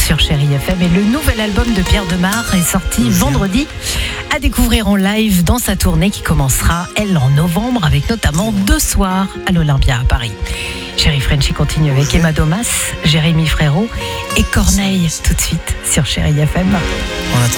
sur Chérie FM. Et le nouvel album de Pierre Demar est sorti vendredi, à découvrir en live dans sa tournée qui commencera, elle, en novembre, avec notamment 2 soirs à l'Olympia à Paris. Chérie Frenchy continue avec Emma Domas, Jérémy Frérot et Corneille tout de suite sur Chérie FM.